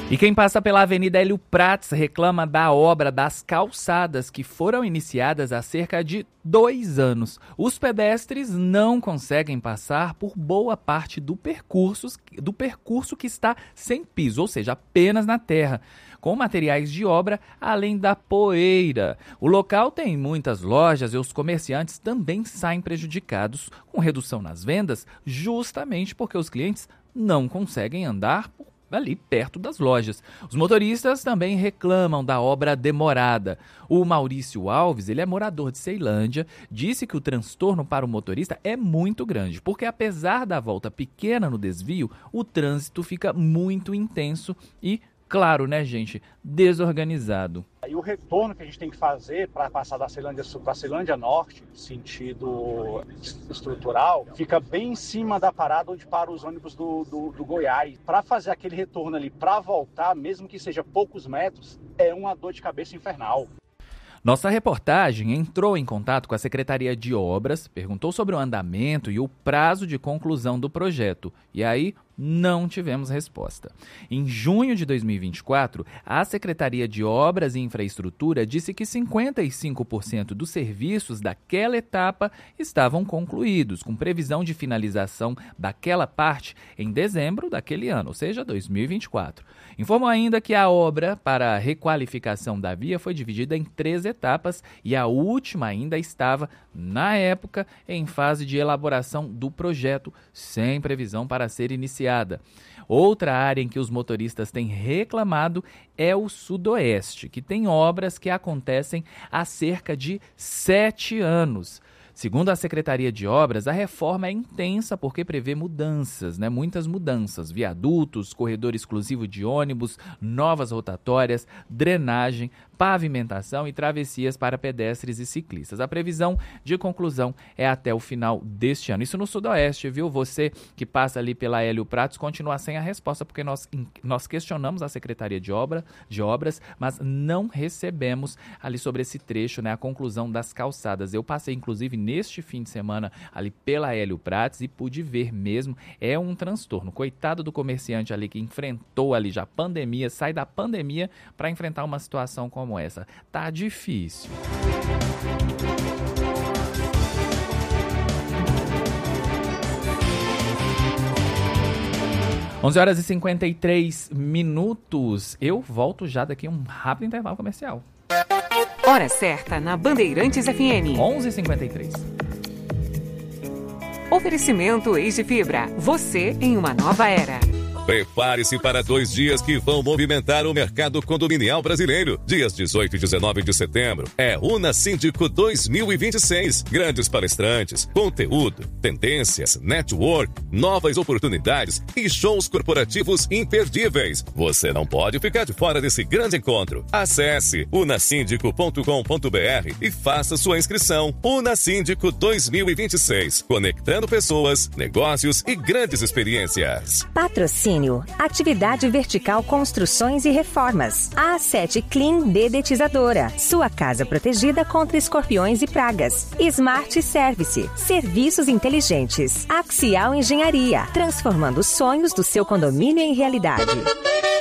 E quem passa pela Avenida Hélio Prats reclama da obra das calçadas que foram iniciadas há cerca de 2 anos. Os pedestres não conseguem passar por boa parte do percurso que está sem piso, ou seja, apenas na terra, com materiais de obra além da poeira. O local tem muitas lojas e os comerciantes também saem prejudicados com redução nas vendas, justamente porque os clientes não conseguem andar ali perto das lojas. Os motoristas também reclamam da obra demorada. O Maurício Alves, ele é morador de Ceilândia, disse que o transtorno para o motorista é muito grande, porque apesar da volta pequena no desvio, o trânsito fica muito intenso e, claro, né, gente, desorganizado. E o retorno que a gente tem que fazer para passar da Ceilândia Sul para a Ceilândia Norte, sentido estrutural, fica bem em cima da parada onde param os ônibus do Goiás. Para fazer aquele retorno ali, para voltar, mesmo que seja poucos metros, é uma dor de cabeça infernal. Nossa reportagem entrou em contato com a Secretaria de Obras, perguntou sobre o andamento e o prazo de conclusão do projeto. E aí, não tivemos resposta. Em junho de 2024, a Secretaria de Obras e Infraestrutura disse que 55% dos serviços daquela etapa estavam concluídos, com previsão de finalização daquela parte em dezembro daquele ano, ou seja, 2024. Informou ainda que a obra para a requalificação da via foi dividida em 3 etapas e a última ainda estava, na época, em fase de elaboração do projeto, sem previsão para ser iniciada. Outra área em que os motoristas têm reclamado é o Sudoeste, que tem obras que acontecem há cerca de 7 anos. Segundo a Secretaria de Obras, a reforma é intensa porque prevê mudanças, muitas mudanças, viadutos, corredor exclusivo de ônibus, novas rotatórias, drenagem, pavimentação e travessias para pedestres e ciclistas. A previsão de conclusão é até o final deste ano. Isso no Sudoeste, viu? Você que passa ali pela Hélio Prats continua sem a resposta, porque nós questionamos a Secretaria de Obras, mas não recebemos ali sobre esse trecho, a conclusão das calçadas. Eu passei, inclusive, neste fim de semana ali pela Hélio Prats e pude ver mesmo, é um transtorno. Coitado do comerciante ali que enfrentou ali já a pandemia, sai da pandemia para enfrentar uma situação como essa. Tá difícil. Onze horas e 53 minutos. Eu volto já daqui a um rápido intervalo comercial. Hora certa na Bandeirantes FM. 11h53. Oferecimento Age Fibra. Você em uma nova era. Prepare-se para 2 dias que vão movimentar o mercado condominial brasileiro. Dias 18 e 19 de setembro é Unasíndico 2026. Grandes palestrantes, conteúdo, tendências, network, novas oportunidades e shows corporativos imperdíveis. Você não pode ficar de fora desse grande encontro. Acesse unasíndico.com.br e faça sua inscrição. Unasíndico 2026. Conectando pessoas, negócios e grandes experiências. Patrocínio. Atividade Vertical Construções e Reformas. A7 Clean Dedetizadora. Sua casa protegida contra escorpiões e pragas. Smart Service. Serviços inteligentes. Axial Engenharia. Transformando os sonhos do seu condomínio em realidade.